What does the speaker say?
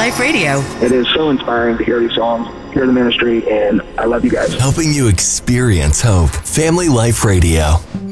Life Radio. It is so inspiring to hear these songs, hear the ministry, and I love you guys. Helping you experience hope. Family Life Radio.